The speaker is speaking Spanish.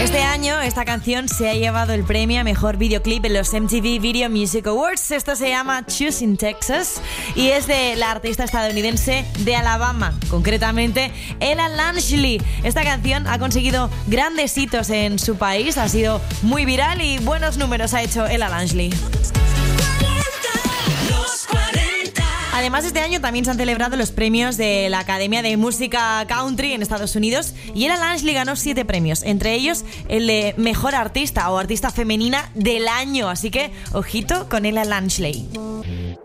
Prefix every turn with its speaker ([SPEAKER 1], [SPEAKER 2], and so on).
[SPEAKER 1] Este año esta canción se ha llevado el premio a Mejor Videoclip en los MTV Video Music Awards. Esto se llama Choose in Texas y es de la artista estadounidense de Alabama, concretamente Ella Langley. Esta canción ha conseguido grandes hitos en su país, ha sido muy viral y buenos números ha hecho Ella Langley. Además, este año también se han celebrado los premios de la Academia de Música Country en Estados Unidos y Ella Langley ganó 7 premios, entre ellos el de Mejor Artista o Artista Femenina del Año. Así que, ojito con Ella Langley.